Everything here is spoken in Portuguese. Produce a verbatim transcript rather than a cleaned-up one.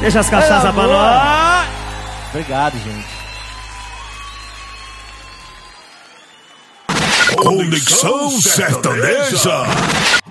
Deixa as cachaças pra nós. Obrigado, gente. Conexão Sertaneja.